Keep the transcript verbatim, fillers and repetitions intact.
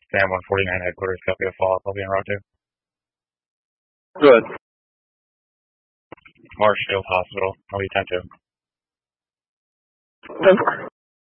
Sam one forty-nine headquarters, copy the follow-up. I'll be en route to. Good. Marshfield Hospital. I'll be ten two. Over.